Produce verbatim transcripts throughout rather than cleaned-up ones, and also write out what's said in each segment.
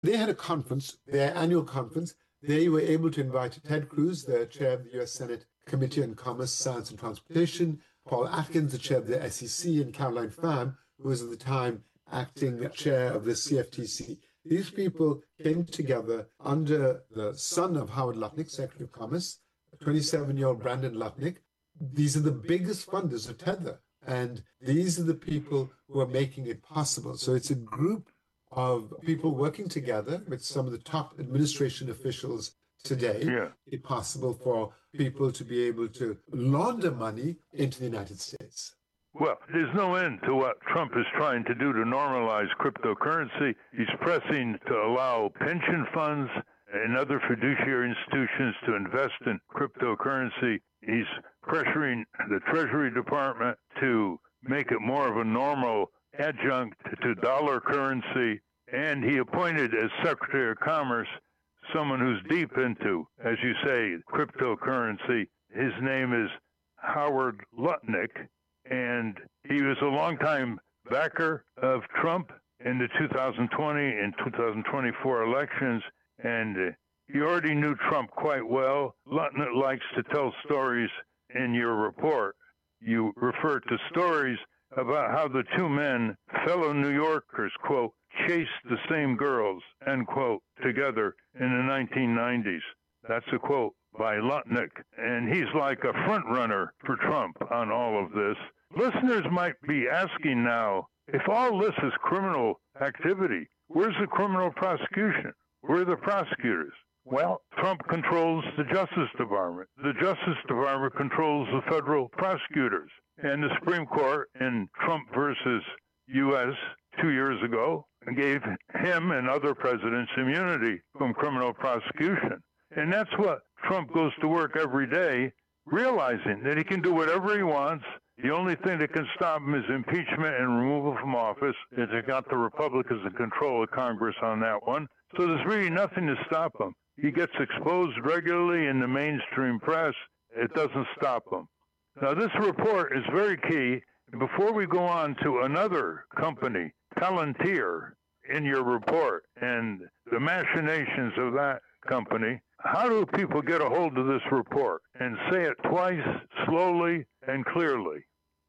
They had a conference, their annual conference. They were able to invite Ted Cruz, the chair of the U S Senate Committee on Commerce, Science and Transportation, Paul Atkins, the chair of the S E C, and Caroline Pham, who was at the time acting chair of the C F T C. These people came together under the son of Howard Lutnick, Secretary of Commerce, twenty-seven-year-old Brandon Lutnick. These are the biggest funders of Tether, and these are the people who are making it possible. So it's a group of people working together with some of the top administration officials today, Yeah. it's possible for people to be able to launder money into the United States. Well, there's no end to what Trump is trying to do to normalize cryptocurrency. He's pressing to allow pension funds and other fiduciary institutions to invest in cryptocurrency. He's pressuring the Treasury Department to make it more of a normal adjunct to dollar currency, and he appointed as Secretary of Commerce someone who's deep into, as you say, cryptocurrency. His name is Howard Lutnick, and he was a longtime backer of Trump in the two thousand twenty and two thousand twenty-four elections, and he already knew Trump quite well. Lutnick likes to tell stories in your report. You refer to stories about how the two men, fellow New Yorkers, quote, chased the same girls, end quote, together in the nineteen nineties. That's a quote by Lutnick. And he's like a front runner for Trump on all of this. Listeners might be asking now, if all this is criminal activity, where's the criminal prosecution? Where are the prosecutors? Well, Trump controls the Justice Department. The Justice Department controls the federal prosecutors. And the Supreme Court in Trump versus U S two years ago gave him and other presidents immunity from criminal prosecution. And that's what Trump goes to work every day, realizing that he can do whatever he wants. The only thing that can stop him is impeachment and removal from office. They got the Republicans in control of Congress on that one. So there's really nothing to stop him. He gets exposed regularly in the mainstream press. It doesn't stop him. Now, this report is very key. Before we go on to another company, Palantir, in your report, and the machinations of that company, how do people get a hold of this report? And say it twice, slowly and clearly.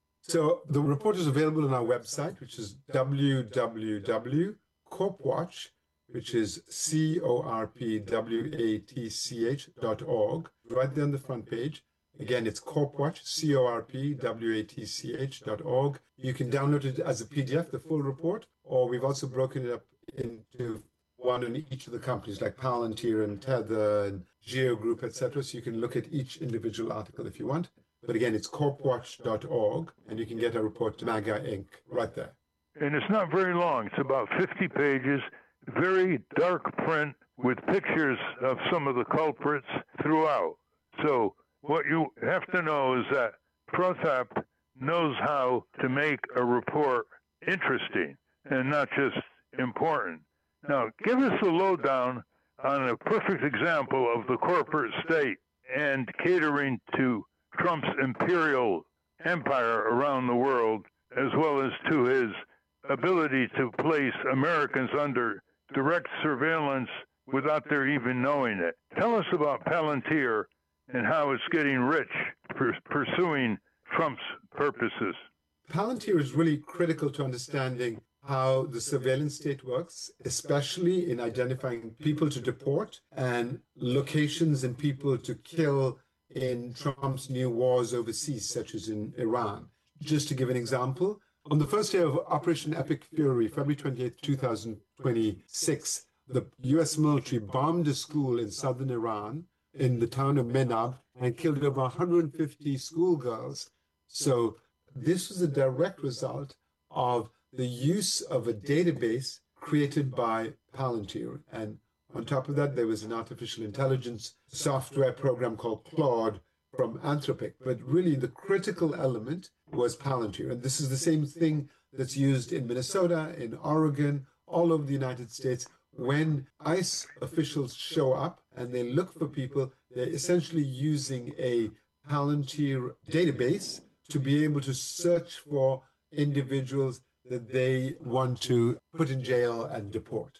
So the report is available on our website, which is w w w dot corpwatch, which is C O R P W A T C H dot org, right there on the front page. Again, it's Corpwatch, C O R P W A T C H dot org. You can download it as a P D F, the full report, or we've also broken it up into one in each of the companies, like Palantir and Tether and Geo Group, et cetera. So you can look at each individual article if you want. But again, it's corpwatch dot org, and you can get a report to MAGA Incorporated right there. And it's not very long. It's about fifty pages, very dark print with pictures of some of the culprits throughout. So what you have to know is that Prothap knows how to make a report interesting and not just important. Now, give us a lowdown on a perfect example of the corporate state and catering to Trump's imperial empire around the world, as well as to his ability to place Americans under direct surveillance without their even knowing it. Tell us about Palantir and how it's getting rich for pursuing Trump's purposes. Palantir is really critical to understanding how the surveillance state works, especially in identifying people to deport and locations and people to kill in Trump's new wars overseas, such as in Iran. Just to give an example, on the first day of Operation Epic Fury, February twenty-eighth, two thousand twenty-six, the U S military bombed a school in southern Iran in the town of Menab and killed over one hundred fifty schoolgirls. So this was a direct result of the use of a database created by Palantir. And on top of that, there was an artificial intelligence software program called Claude from Anthropic. But really, the critical element was Palantir. And this is the same thing that's used in Minnesota, in Oregon, all over the United States. When ICE officials show up and they look for people, they're essentially using a Palantir database to be able to search for individuals that they want to put in jail and deport.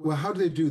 Well, how do they do